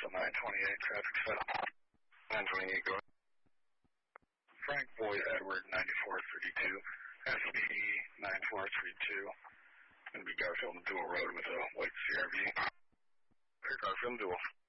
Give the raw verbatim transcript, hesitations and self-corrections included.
Alpha nine twenty-eight, traffic set. nine twenty-eight, go ahead. Frank Boyd Edward ninety-four thirty-two, S B E nine four three two. Going to be Garfield and Dual Road with a white C R V. Here, Garfield and Dual.